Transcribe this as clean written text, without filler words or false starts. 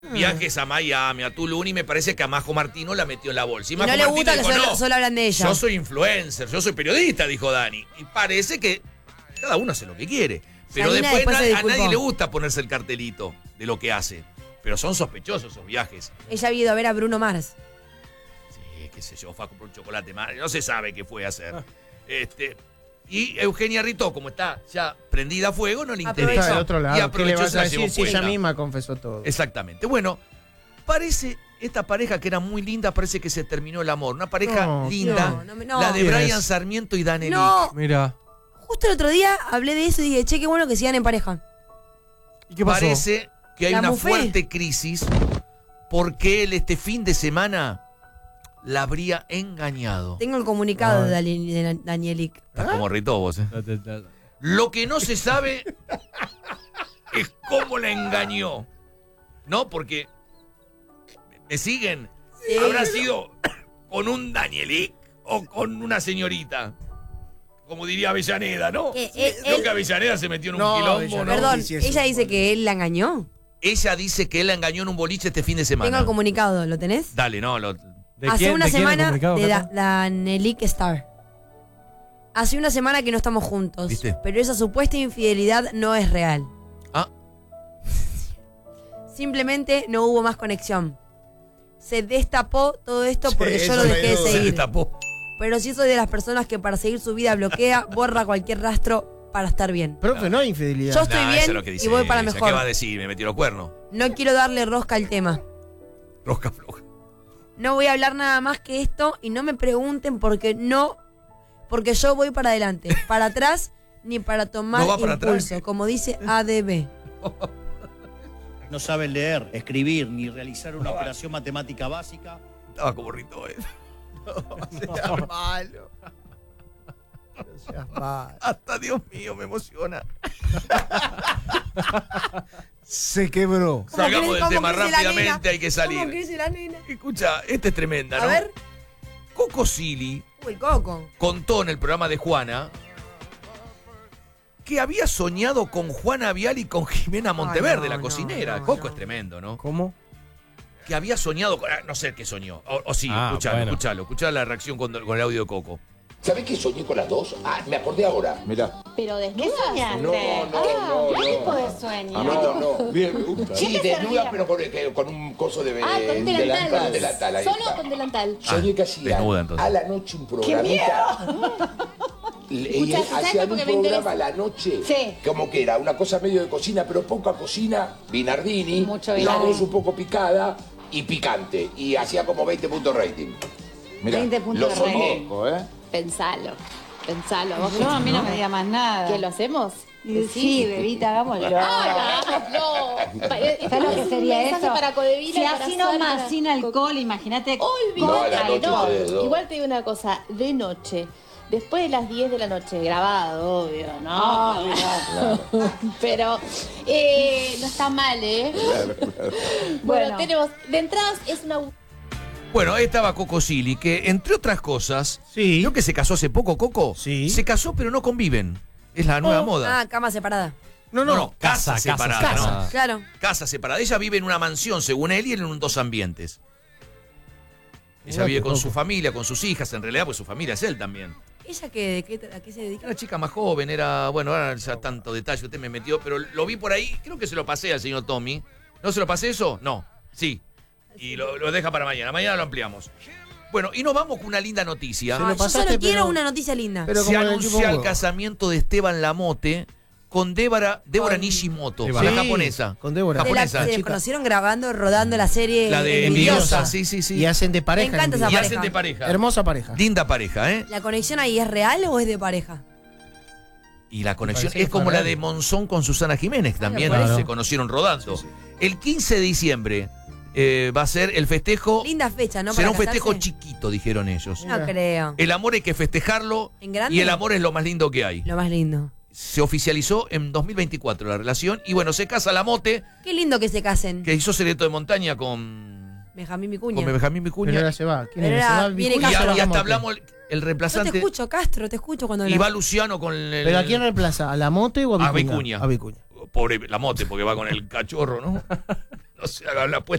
viajes a Miami, a Tulum, y me parece que a Majo Martino la metió en la bolsa. Y no Majo le Martino gusta que dijo, solo hablan de ella. yo soy influencer, yo soy periodista, dijo Dani. Y parece que cada uno hace lo que quiere. Pero Yanina después se a disculpó. nadie le gusta ponerse el cartelito de lo que hace. Pero son sospechosos esos viajes. Ella ha ido a ver a Bruno Mars. Sí, qué sé yo, fue a comprar un chocolate más. No se sabe qué fue a hacer. Y Eugenia Ritó, como está ya prendida a fuego, no le Aprovecha. interesa. Está del otro lado. Y ¿Qué le aprovechó, vas se a la llevó decir si ella puesta. misma confesó todo? Exactamente. Bueno, parece, esta pareja que era muy linda, parece que se terminó el amor. Una pareja No, linda, no. la de ¿Quién Brian es? Sarmiento y Daniel. No, Mira. justo el otro día hablé de eso y dije, che, qué bueno que sigan en pareja. ¿Y qué pasó? Parece que hay La una mufé. fuerte crisis porque él este fin de semana la habría engañado. Tengo el comunicado Ay. de Danielic. Estás como Ritó vos, ¿eh? Lo que no se sabe es cómo la engañó. ¿No? Porque me siguen. Sí. ¿Habrá sido con un Danielic o con una señorita? Como diría Avellaneda, ¿no? Que, Creo él- que Avellaneda se metió en un No, quilombo, Avellaneda. ¿no? Perdón, Sí, sí, es ella un dice que él la engañó. Ella dice que él la engañó en un boliche este fin de semana. Tengo el comunicado, ¿lo tenés? Dale, no, Hace una ¿De quién el semana comunicado, de Cata? Danielic Star. Hace una semana que no estamos juntos. ¿Viste? Pero esa supuesta infidelidad no es real. Ah, Simplemente no hubo más conexión. Se destapó todo esto porque Sí, yo lo eso no dejé hay de duda. se seguir. destapó. Pero sí soy de las personas que para seguir su vida bloquea, borra cualquier rastro para estar bien. Profe, no hay infidelidad. Yo estoy Nah, bien eso es lo que dice y voy para ella. mejor. ¿Qué va a decir? Me metió los cuernos. No quiero darle rosca al tema. Rosca floja. No voy a hablar nada más que esto y no me pregunten porque yo voy para adelante, para atrás ni para tomar No va para impulso, atrás. como dice ADB. No saben leer, escribir ni realizar una operación matemática básica. Estaba como Rito, ¿eh? No seas malo. No seas malo. Hasta Dios mío, me emociona. Se quebró. Salgamos del ¿Cómo tema crece la nena? rápidamente, hay que ¿Cómo salir. crece la nena? Escucha, esta es tremenda, ¿no? A ver. Coco Silly Uy, Coco. contó en el programa de Juana que había soñado con Juana Vial y con Jimena Monteverde, no, la cocinera. no, Coco no. es tremendo, ¿no? ¿Cómo? Que había soñado con... no sé qué soñó. O sí, Ah, bueno. escuchalo la reacción con el audio de Coco. ¿Sabés que soñé con las dos? Ah, me acordé ahora. Mirá. ¿Pero desnudas? ¿Qué soñaste? No, ¿Qué tipo de sueño? No. Bien, sí, te desnuda, servía? pero con un coso de Ah, con un delantal. delantal, ahí Solo está. con delantal. Soñé que hacía desnuda, entonces. a la noche un programita. Y Escuchá, ¿sabes hacían por un qué me interesa? programa a la noche, Sí. como que era una cosa medio de cocina, pero poca cocina, Binardini, Mucho la Binardini. voz un poco picada y picante, y hacía como 20 puntos rating. Mirá, 20 puntos lo de soñé. rating. Pensalo. Vos No, a mí no me diga más nada. ¿Que lo hacemos? Sí, bebita, hagámoslo. Hagámoslo. ¿Sabes lo que sería eso? Para Codevila, Si para así Suárez, nomás, para- sin alcohol, imagínate. No, a la Olvídate. noche No, ustedes dos. igual te digo una cosa, de noche, después de las 10 de la noche, grabado, obvio, ¿no? Pero no está mal, ¿eh? Bueno, tenemos, de entradas es una... Bueno, ahí estaba Coco Silly, que entre otras cosas, Sí. ¿vio que se casó hace poco, Coco? Sí. Se casó, pero no conviven. Es la nueva moda. Ah, cama separada. No. Casa separada, ¿no? Claro. Casa separada. Ella vive en una mansión, según él, y él en dos ambientes. Ella vive con su familia, con sus hijas, en realidad, pues su familia es él también. ¿Ella a qué se dedica? Una chica más joven, bueno, ahora ya tanto detalle usted me metió, pero lo vi por ahí, creo que se lo pasé al señor Tommy. ¿No se lo pasé eso? No, sí. Y lo deja para mañana. Mañana lo ampliamos. Bueno, y nos vamos con una linda noticia. Se lo Yo pasaste, solo quiero pero- una noticia linda. pero- Se como el anunció equipo el huevo. casamiento de Esteban Lamote con Débora Nishimoto, Sí, la japonesa. con Débora. Japonesa. Se chica. conocieron grabando, rodando la serie La de Envidiosa. Envidiosa, sí. Y hacen de pareja. Me encanta esa Y Envidiosa. pareja. hacen de pareja. Hermosa pareja. Linda pareja, ¿eh? ¿La conexión ahí es real o es de pareja? Y la conexión parece que es como fue la real. de Monzón con Susana Jiménez, también Claro. se conocieron rodando. El 15 de diciembre va a ser el festejo. Linda fecha, ¿no? Será un Para festejo casarse. chiquito, dijeron ellos. No creo. El amor hay que festejarlo ¿En grande? y el amor es lo más lindo que hay. Lo más lindo. Se oficializó en 2024 la relación y bueno, se casa Lamote, Qué lindo que se casen. que hizo secreto de montaña con Benjamín Vicuña. Benjamín Pero Vicuña. ahora se va. ¿Quién Pero es? ahora Se va viene Vicuña, Y, Castro. se va hasta Lamote. hablamos el Yo te reemplazante. escucho, Castro, te escucho cuando Y hablas. va Luciano con el. ¿Pero a quién reemplaza? ¿A Lamote o a A Vicuña? Vicuña. A Vicuña. Pobre Lamote, porque va con el cachorro, ¿no? No se haga la apuesta.